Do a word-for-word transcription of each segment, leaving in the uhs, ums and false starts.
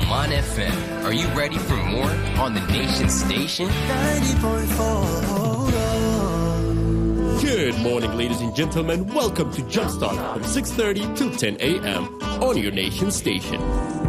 Mon F M. Are you ready for more on the Nation Station? ninety point four. Good morning, ladies and gentlemen. Welcome to Jumpstart from six thirty till ten a.m. on your Nation Station.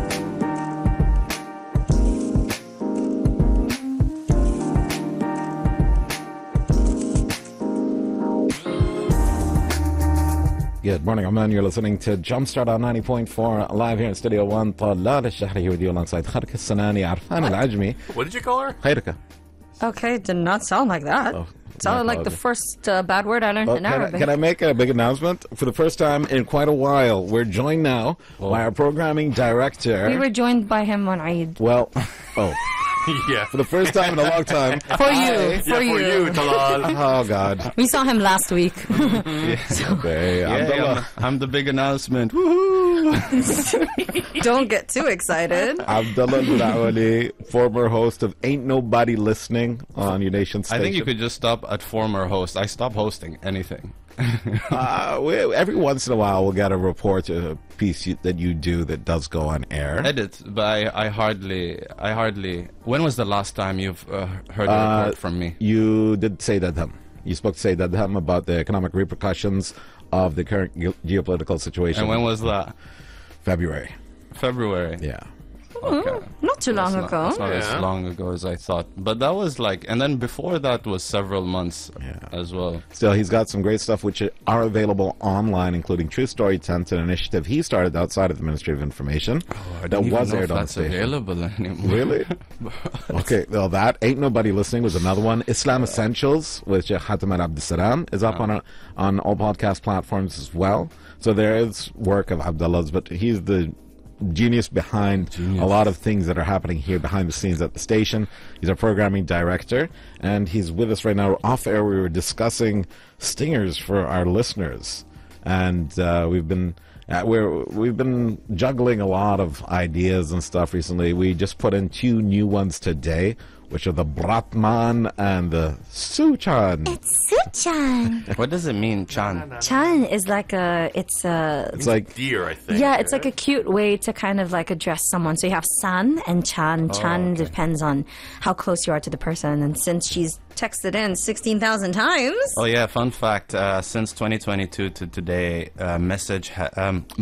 Good morning, Oman. You're listening to Jumpstart on ninety point four, live here in Studio one. Talal al-Shahri here with you alongside Kharka Sanani, Arfan al-Ajmi. What did you call her? Khairka. Okay, did not sound like that. Oh, it sounded like the first uh, bad word I learned Oh, in can, I, Arabic. can I make a big announcement? For the first time in quite a while, we're joined now Oh. by our programming director. We were joined by him on Eid. Well, oh, Yeah. for the first time in a long time. For you, Yeah, for you. for you, Talal. Oh, God. We saw him last week. Okay, Yeah, Abdullah. I'm, I'm the big announcement. Woohoo! Don't get too excited. Abdullah Al-Awali, former host of Ain't Nobody Listening on your Nation I Station. think you could just stop at former host. I stopped hosting anything. Uh, we, every once in a while, we'll get a report, a piece you, that you do that does go on air. Edit, but I, I hardly, I hardly. When was the last time you've uh, heard a Uh, report from me? You did say that him. You spoke to say that him about the economic repercussions of the current ge- geopolitical situation. And when was that? February. February. Yeah. Okay. Not too long That's not, ago. that's not Yeah. as long ago as I thought. But that was like, and then before that was several months Yeah. as well. Still, he's got some great stuff which are available online, including True Story Tent, an initiative he started outside of the Ministry of Information. Oh, I that don't even was know if aired on the that's station. available anymore. Really? Okay, well, that Ain't Nobody Listening was another one. Islam Essentials with Sheikh Hatem Al Abdussalam is up on a, on all podcast platforms as well. So there is work of Abdullah's, but he's the genius behind a lot of things that are happening here behind the scenes at the station. He's our programming director, and he's with us right now. Off air, we were discussing stingers for our listeners, and uh, we've been uh, we're we've been juggling a lot of ideas and stuff recently. We just put in two new ones today, which are the Bratman and the Suchan. Suchan. What does it mean, Chan? Chan is like a, it's a, It's like Deer, I think. yeah, it's like a cute way to kind of like address someone. So you have San and Chan. Chan depends on how close you are to the person. And since she's texted in sixteen thousand times. Oh yeah, fun fact. Uh, since twenty twenty-two to today, uh, message ha- um,